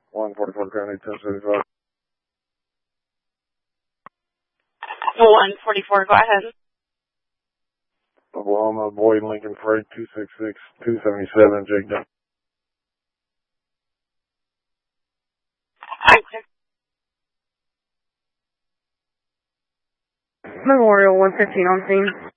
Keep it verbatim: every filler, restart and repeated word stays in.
one forty-four County, ten seventy-five. one forty-four, go ahead. Oklahoma, Boyd, Lincoln Freight, two six six, two seventy-seven, Jake Dunn. Memorial, one fifteen on scene.